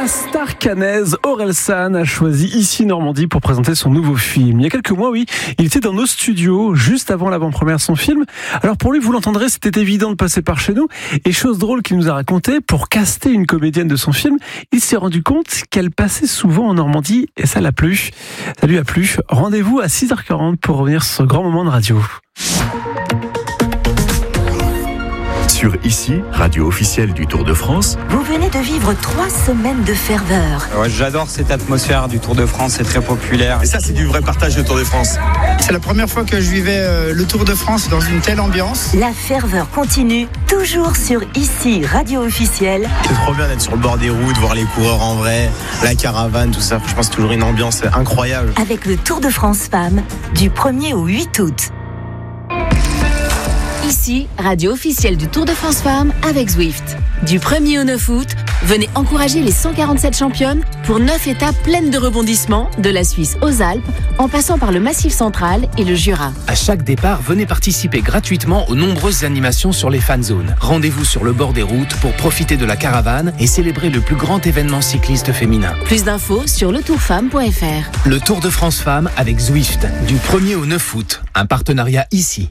La star caennaise Orelsan a choisi Ici Normandie pour présenter son nouveau film. Il y a quelques mois, il était dans nos studios juste avant l'avant-première de son film. Alors pour lui, vous l'entendrez, c'était évident de passer par chez nous. Et chose drôle qu'il nous a raconté, pour caster une comédienne de son film, il s'est rendu compte qu'elle passait souvent en Normandie et ça l'a plu. Ça lui a plu. Rendez-vous à 6h40 pour revenir sur ce grand moment de radio. Sur Ici, radio officielle du Tour de France. Vous venez de vivre 3 semaines de ferveur. Ouais, j'adore cette atmosphère du Tour de France, c'est très populaire. Et ça, c'est du vrai partage du Tour de France. C'est la première fois que je vivais le Tour de France dans une telle ambiance. La ferveur continue, toujours sur Ici, radio officielle. C'est trop bien d'être sur le bord des routes, voir les coureurs en vrai, la caravane, tout ça. Franchement, c'est toujours une ambiance incroyable. Avec le Tour de France Femmes, du 1er au 8 août. Ici, radio officielle du Tour de France Femmes avec Zwift. Du 1er au 9 août, venez encourager les 147 championnes pour 9 étapes pleines de rebondissements, de la Suisse aux Alpes, en passant par le Massif central et le Jura. À chaque départ, venez participer gratuitement aux nombreuses animations sur les fan zones. Rendez-vous sur le bord des routes pour profiter de la caravane et célébrer le plus grand événement cycliste féminin. Plus d'infos sur letourfemme.fr. Le Tour de France Femmes avec Zwift, du 1er au 9 août. Un partenariat Ici.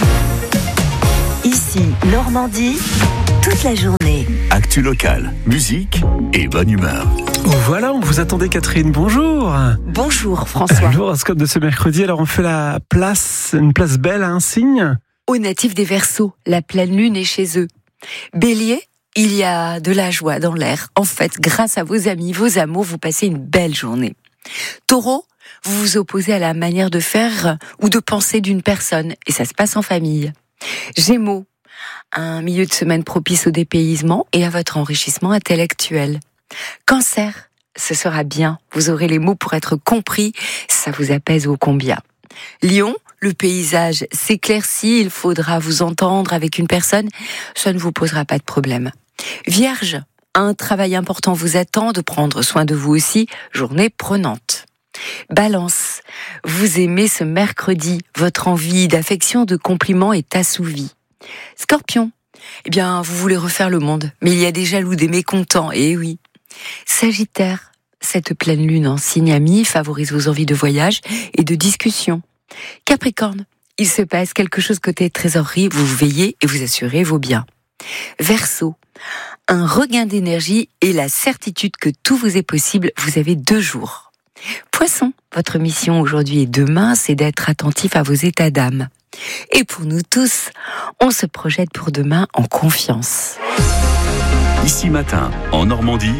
Ici, Normandie, toute la journée. Actu locale, musique et bonne humeur. Voilà, on vous attendait Catherine, bonjour. Bonjour François. L'horoscope de ce mercredi, alors on fait une place belle à un signe. Aux natifs des Verseaux, la pleine lune est chez eux. Bélier, il y a de la joie dans l'air. En fait, grâce à vos amis, vos amours, vous passez une belle journée. Taureau, vous vous opposez à la manière de faire ou de penser d'une personne et ça se passe en famille. Gémeaux, un milieu de semaine propice au dépaysement et à votre enrichissement intellectuel. Cancer, ce sera bien, vous aurez les mots pour être compris, ça vous apaise ô combien. Lion, le paysage s'éclaircit, il faudra vous entendre avec une personne, ça ne vous posera pas de problème. Vierge, un travail important vous attend, de prendre soin de vous aussi, journée prenante. Balance, vous aimez ce mercredi, votre envie d'affection, de compliments est assouvie. Scorpion, vous voulez refaire le monde, mais il y a des jaloux, des mécontents, et oui. Sagittaire, cette pleine lune en signe ami favorise vos envies de voyage et de discussion. Capricorne, il se passe quelque chose côté trésorerie, vous veillez et vous assurez vos biens. Verseau, un regain d'énergie et la certitude que tout vous est possible, vous avez 2 jours. Poisson, votre mission aujourd'hui et demain, c'est d'être attentif à vos états d'âme. Et pour nous tous, on se projette pour demain en confiance. Ici matin, en Normandie,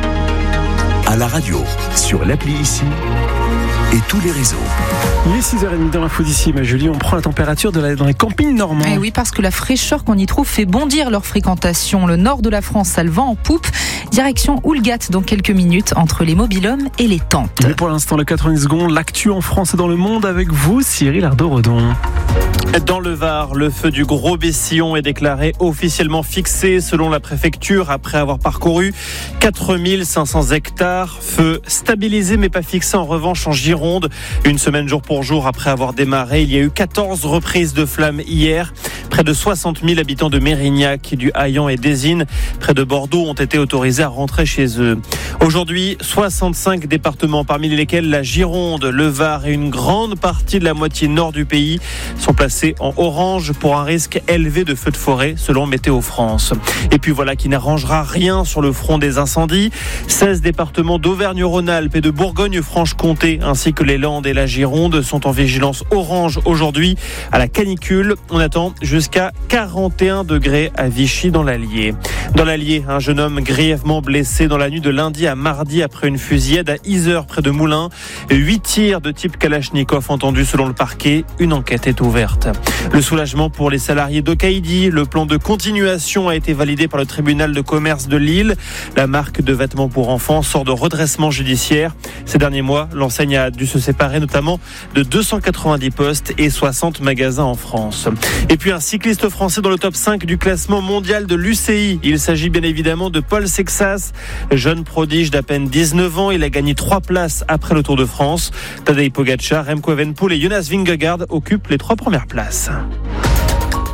à la radio, sur l'appli Ici et tous les réseaux. Il est 6h30 dans l'info d'Ici, ma Julie, on prend la température dans les campings normands. Et oui, parce que la fraîcheur qu'on y trouve fait bondir leur fréquentation. Le nord de la France, ça le vent en poupe. Direction Oulgat dans quelques minutes, entre les mobil-hommes et les tentes. Mais pour l'instant, le 90 secondes, l'actu en France et dans le monde avec vous, Cyril Ardo-Redon. Dans le Var, le feu du Gros Bessillon est déclaré officiellement fixé selon la préfecture après avoir parcouru 4500 hectares. Feu stabilisé mais pas fixé en revanche en Gironde. Une semaine jour pour jour après avoir démarré, il y a eu 14 reprises de flammes hier. Près de 60 000 habitants de Mérignac, du Haillan et d'Ésine, près de Bordeaux, ont été autorisés à rentrer chez eux. Aujourd'hui, 65 départements, parmi lesquels la Gironde, le Var et une grande partie de la moitié nord du pays sont placés en orange pour un risque élevé de feux de forêt, selon Météo France. Et puis voilà qui n'arrangera rien sur le front des incendies. 16 départements d'Auvergne-Rhône-Alpes et de Bourgogne-Franche-Comté, ainsi que les Landes et la Gironde, sont en vigilance orange aujourd'hui à la canicule. On attend jusqu'à 41 degrés à Vichy dans l'Allier. Dans l'Allier, un jeune homme grièvement blessé dans la nuit de lundi à mardi après une fusillade à Yzeure près de Moulins. 8 tirs de type Kalachnikov entendus selon le parquet. Une enquête est ouverte. Le soulagement pour les salariés d'Okaïdi. Le plan de continuation a été validé par le tribunal de commerce de Lille. La marque de vêtements pour enfants sort de redressement judiciaire. Ces derniers mois, l'enseigne a dû se séparer notamment de 290 postes et 60 magasins en France. Et puis un cycliste français dans le top 5 du classement mondial de l'UCI. Il s'agit bien évidemment de Paul Sexas, jeune prodige d'à peine 19 ans. Il a gagné 3 places après le Tour de France. Tadej Pogačar, Remco Evenepoel et Jonas Vingegaard occupent les 3 premières places.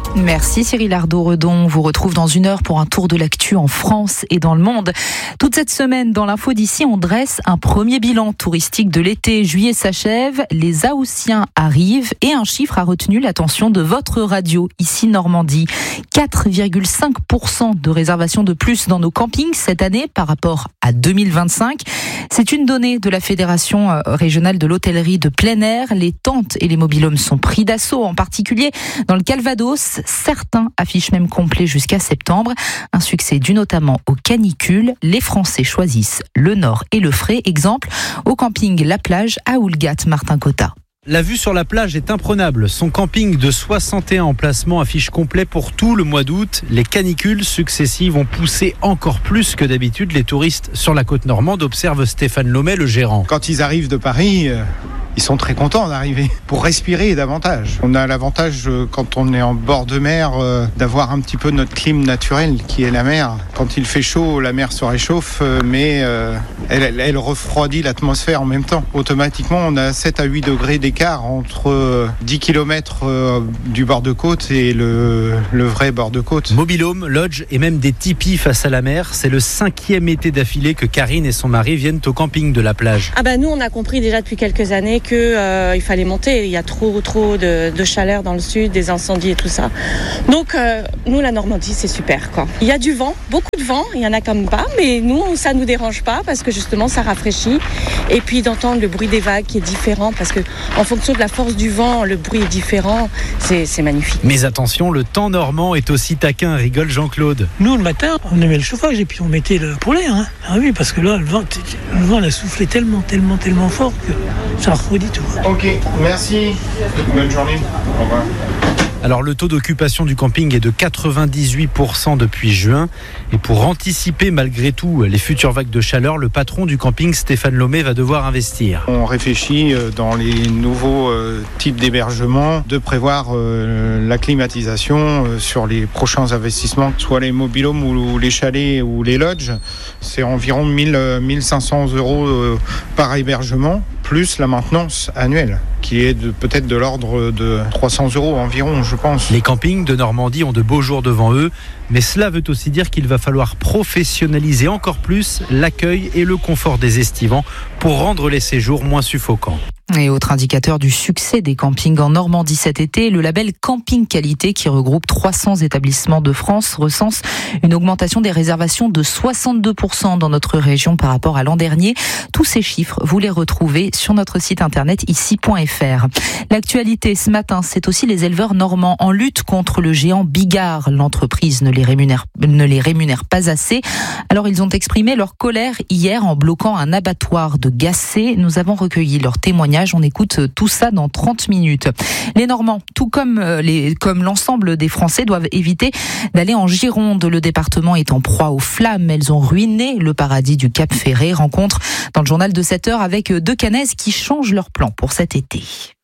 Merci Cyril Ardo-Redon. On vous retrouve dans 1 heure pour un tour de l'actu en France et dans le monde. Toute cette semaine, dans l'info d'ici, on dresse un premier bilan touristique de l'été. Juillet s'achève, les Haussiens arrivent et un chiffre a retenu l'attention de votre radio, ici Normandie. 4,5% de réservations de plus dans nos campings cette année par rapport à 2025. C'est une donnée de la Fédération régionale de l'hôtellerie de plein air. Les tentes et les mobil-homes sont pris d'assaut, en particulier dans le Calvados. Certains affichent même complet jusqu'à septembre. Un succès dû notamment aux canicules. Les Français choisissent le Nord et le frais. Exemple, au camping La Plage à Oulgat, Martin Cotta. La vue sur la plage est imprenable. Son camping de 61 emplacements affiche complet pour tout le mois d'août. Les canicules successives ont poussé encore plus que d'habitude les touristes sur la côte normande, observe Stéphane Lomet, le gérant. Quand ils arrivent de Paris, ils sont très contents d'arriver pour respirer davantage. On a l'avantage, quand on est en bord de mer, d'avoir un petit peu notre clim naturel qui est la mer. Quand il fait chaud, la mer se réchauffe, mais elle refroidit l'atmosphère en même temps. Automatiquement, on a 7 à 8 degrés d'écart entre 10 km du bord de côte et le vrai bord de côte. Mobil-home, lodge et même des tipis face à la mer. C'est le 5e été d'affilée que Karine et son mari viennent au camping de la plage. Nous, on a compris déjà depuis quelques années qu'il fallait monter. Il y a trop de chaleur dans le sud, des incendies et tout ça. Donc, nous, la Normandie, c'est super, quoi. Il y a du vent, beaucoup de vent. Il y en a quand même pas, mais nous, ça nous dérange pas parce que justement, ça rafraîchit. Et puis d'entendre le bruit des vagues qui est différent parce que en fonction de la force du vent, le bruit est différent. C'est magnifique. Mais attention, le temps normand est aussi taquin, rigole Jean-Claude. Nous, le matin, on met le chauffage et puis on mettait le poulet. Ah oui, parce que là, le vent a soufflé tellement fort que ça refroidit tout. Ok, merci. Bonne journée. Au revoir. Alors le taux d'occupation du camping est de 98% depuis juin. Et pour anticiper malgré tout les futures vagues de chaleur, le patron du camping, Stéphane Lomet, va devoir investir. On réfléchit dans les nouveaux types d'hébergement de prévoir la climatisation sur les prochains investissements, soit les mobil-homes ou les chalets ou les lodges. C'est environ 1500 € par hébergement, plus la maintenance annuelle, qui est peut-être de l'ordre de 300 € environ, je pense. Les campings de Normandie ont de beaux jours devant eux, mais cela veut aussi dire qu'il va falloir professionnaliser encore plus l'accueil et le confort des estivants pour rendre les séjours moins suffocants. Et autre indicateur du succès des campings en Normandie cet été, le label Camping Qualité qui regroupe 300 établissements de France recense une augmentation des réservations de 62% dans notre région par rapport à l'an dernier. Tous ces chiffres, vous les retrouvez sur notre site internet ici.fr. L'actualité ce matin, c'est aussi les éleveurs normands en lutte contre le géant Bigard. L'entreprise ne les rémunère pas assez. Alors ils ont exprimé leur colère hier en bloquant un abattoir de Gacé. Nous avons recueilli leurs témoignages. On écoute tout ça dans 30 minutes. Les Normands, tout comme l'ensemble des Français, doivent éviter d'aller en Gironde. Le département est en proie aux flammes. Elles ont ruiné le paradis du Cap Ferré. Rencontre dans le journal de 7 heures avec deux Canaises qui changent leur plan pour cet été.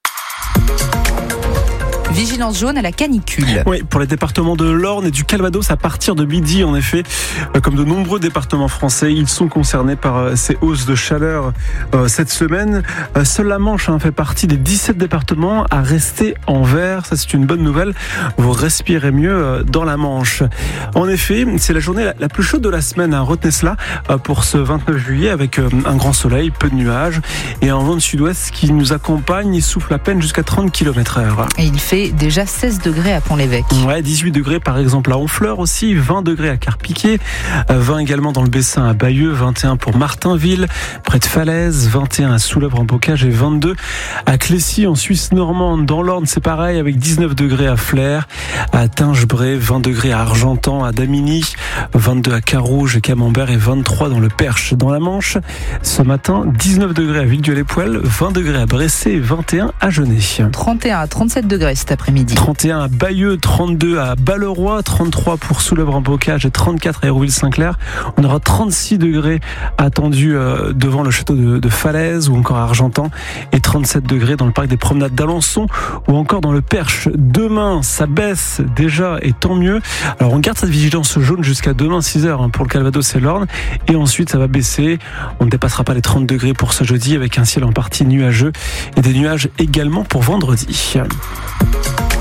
Vigilance jaune à la canicule. Oui, pour les départements de l'Orne et du Calvados à partir de midi, en effet, comme de nombreux départements français, ils sont concernés par ces hausses de chaleur cette semaine. Seule la Manche fait partie des 17 départements à rester en vert. Ça, c'est une bonne nouvelle. Vous respirez mieux dans la Manche. En effet, c'est la journée la plus chaude de la semaine. Retenez cela pour ce 29 juillet avec un grand soleil, peu de nuages et un vent de sud-ouest qui nous accompagne. Il souffle à peine jusqu'à 30 km/h. Et il fait déjà 16 degrés à Pont-l'Évêque. Ouais, 18 degrés par exemple à Honfleur aussi, 20 degrés à Carpiquet, 20 également dans le Bessin à Bayeux, 21 pour Martinville, près de Falaise, 21 à Soulèvre-en-Bocage et 22 à Clécy en Suisse normande. Dans l'Orne, c'est pareil avec 19 degrés à Flers, à Tingebray, 20 degrés à Argentan, à Damigny, 22 à Carouge et Camembert et 23 dans le Perche. Dans la Manche, ce matin, 19 degrés à Villejuel-les-Poêles, 20 degrés à Bressay et 21 à Genêt. 31 à 37 degrés cet après-midi. 31 à Bayeux, 32 à Balleroy, 33 pour Soulèvre-en-Bocage et 34 à Hérouville-Saint-Clair. On aura 36 degrés attendus devant le château de Falaise ou encore à Argentan et 37 degrés dans le parc des promenades d'Alençon ou encore dans le Perche. Demain, ça baisse déjà et tant mieux. Alors on garde cette vigilance jaune jusqu'à demain 6h pour le Calvados et l'Orne et ensuite ça va baisser. On ne dépassera pas les 30 degrés pour ce jeudi avec un ciel en partie nuageux et des nuages également pour vendredi.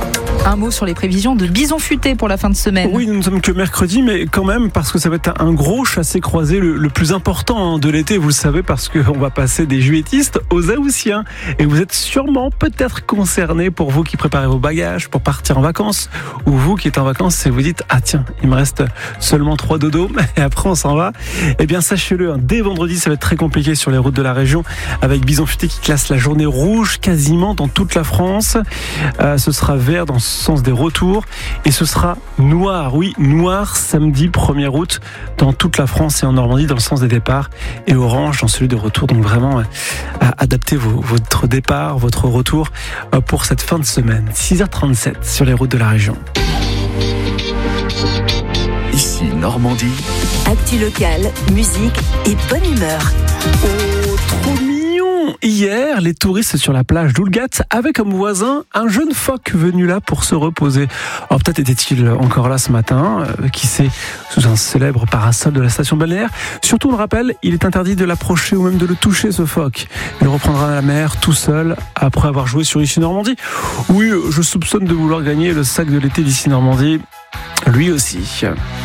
Un mot sur les prévisions de bison futé pour la fin de semaine. Oui, nous ne sommes que mercredi, mais quand même, parce que ça va être un gros chassé-croisé, le plus important de l'été, vous le savez, parce qu'on va passer des juilletistes aux Haussiens. Et vous êtes sûrement peut-être concernés, pour vous qui préparez vos bagages pour partir en vacances, ou vous qui êtes en vacances et vous dites, ah tiens, il me reste seulement 3 dodos, et après on s'en va. Eh bien, sachez-le, dès vendredi, ça va être très compliqué sur les routes de la région, avec Bison Futé qui classe la journée rouge quasiment dans toute la France. Ce sera vert dans ce sens des retours, et ce sera noir, oui, noir samedi 1er août dans toute la France et en Normandie dans le sens des départs, et orange dans celui de retour. Donc vraiment, adaptez votre départ, votre retour pour cette fin de semaine. 6h37 sur les routes de la région. Ici Normandie. Actu locale, musique et bonne humeur. Oh, trop mignon! Hier, les touristes sur la plage d'Oulgat avaient comme voisin un jeune phoque venu là pour se reposer. Alors peut-être était-il encore là ce matin, qui sait, sous un célèbre parasol de la station balnéaire. Surtout, on le rappelle, il est interdit de l'approcher ou même de le toucher, ce phoque. Il reprendra la mer tout seul après avoir joué sur Ici Normandie. Oui, je soupçonne de vouloir gagner le sac de l'été d'Ici Normandie, lui aussi.